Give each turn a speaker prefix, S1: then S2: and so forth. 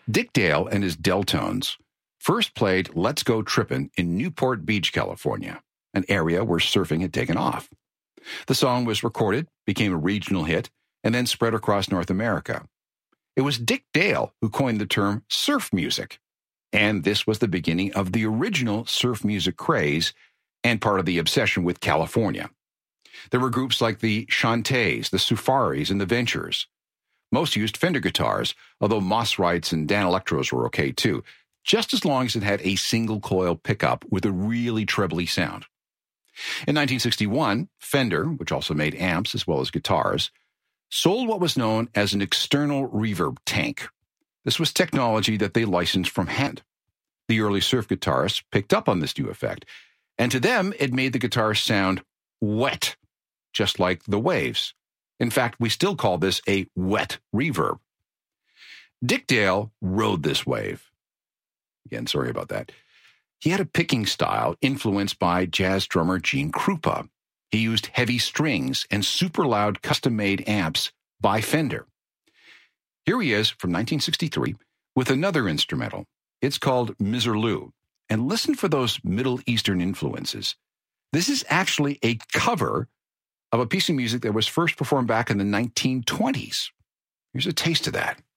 S1: Dick Dale and his Deltones first played Let's Go Trippin' in Newport Beach, California, an area where surfing had taken off. The song was recorded, became a regional hit, and then spread across North America. It was Dick Dale who coined the term surf music, and this was the beginning of the original surf music craze and part of the obsession with California. There were groups like the Shantays, the Sufaris, and the Ventures. Most used Fender guitars, although Moss Wrights and Dan Electros were okay too, just as long as it had a single coil pickup with a really trebly sound. In 1961, Fender, which also made amps as well as guitars, sold what was known as an external reverb tank. This was technology that they licensed from Hand. The early surf guitarists picked up on this new effect, and to them it made the guitar sound wet, just like the waves. In fact, we still call this a wet reverb. Dick Dale rode this wave. Again, sorry about that. He had a picking style influenced by jazz drummer Gene Krupa. He used heavy strings and super loud custom-made amps by Fender. Here he is from 1963 with another instrumental. It's called Miserlou, and listen for those Middle Eastern influences. This is actually a cover of a piece of music that was first performed back in the 1920s. Here's a taste of that.